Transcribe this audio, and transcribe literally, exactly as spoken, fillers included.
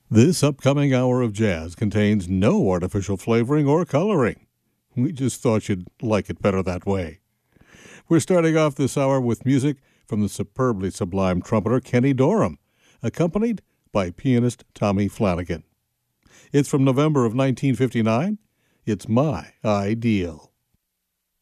This upcoming hour of jazz contains no artificial flavoring or coloring. We just thought you'd like it better that way. We're starting off this hour with music from the superbly sublime trumpeter Kenny Dorham, accompanied by pianist Tommy Flanagan. It's from November of nineteen fifty-nine. It's My Ideal.